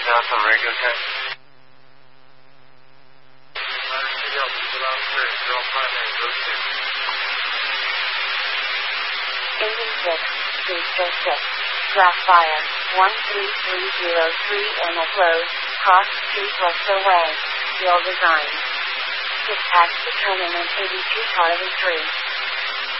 south on radio check. 86, draft fire, 13303 in a close, cross street Wester Way, Field Design. Dispatch to terminal 82 Charlie 3.